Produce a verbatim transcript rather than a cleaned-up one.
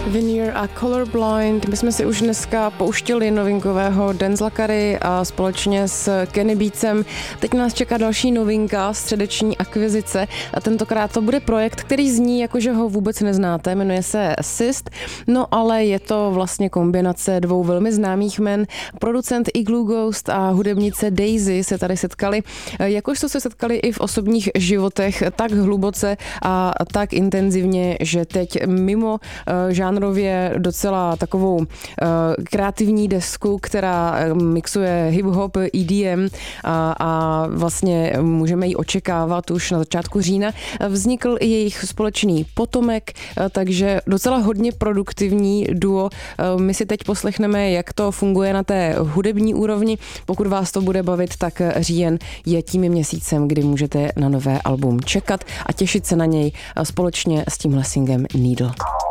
Veneer a Colorblind. My jsme si už dneska pouštěli novinkového Denzla Curry a společně s Kenny Beatsem. Teď nás čeká další novinka, středeční akvizice. A tentokrát to bude projekt, který zní jako, že ho vůbec neznáte. Jmenuje se Assist, no ale je to vlastně kombinace dvou velmi známých men. Producent Igloo Ghost a hudebnice Daisy se tady setkali. Jakož to se setkali i v osobních životech tak hluboce a tak intenzivně, že teď mimo žánrově docela takovou uh, kreativní desku, která mixuje hip-hop, E D M a, a vlastně můžeme ji očekávat už na začátku října. Vznikl i jejich společný potomek, takže docela hodně produktivní duo. My si teď poslechneme, jak to funguje na té hudební úrovni. Pokud vás to bude bavit, tak říjen je tím měsícem, kdy můžete na nové album čekat a těšit se na něj společně s tímhle singem Needle.